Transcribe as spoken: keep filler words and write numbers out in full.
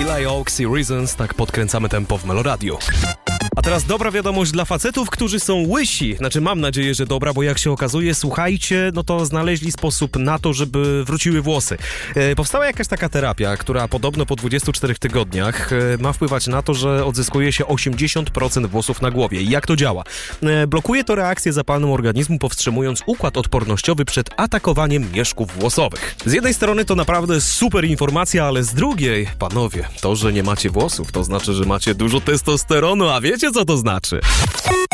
Eli Oaks i Reasons, tak podkręcamy tempo w Meloradiu. A teraz dobra wiadomość dla facetów, którzy są łysi. Znaczy mam nadzieję, że dobra, bo jak się okazuje, słuchajcie, no to znaleźli sposób na to, żeby wróciły włosy. E, powstała jakaś taka terapia, która podobno po dwudziestu czterech tygodniach e, ma wpływać na to, że odzyskuje się osiemdziesiąt procent włosów na głowie. I jak to działa? E, blokuje to reakcję zapalną organizmu, powstrzymując układ odpornościowy przed atakowaniem mieszków włosowych. Z jednej strony to naprawdę super informacja, ale z drugiej, panowie, to, że nie macie włosów, to znaczy, że macie dużo testosteronu, a wiecie, co to znaczy?